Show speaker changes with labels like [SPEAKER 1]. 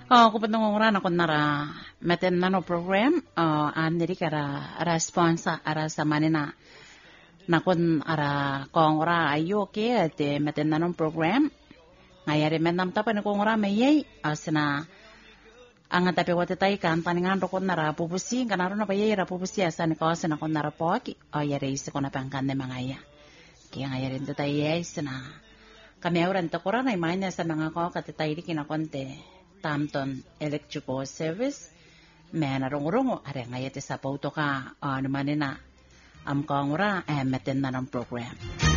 [SPEAKER 1] Ko patungong rana ko nara meten nano program andiri kara responsa ara samanina nakon ara kongora ayo ke te meten nano program ngayari menam tapa ni kongora meyai asna anga tapi wate tai kan paningan rokon nara pupusi kanaro na payai ra pupusi asani ko asna kon nara poki ayare isi kona pangkan ne mangaya ki ngayari nto tai asna kami auran to korana imanya sa mga ko katitai di kinakonte Tamton Electrical Service mena rongo are ngayete sa pauto ka naman na am kongura meten na ng program.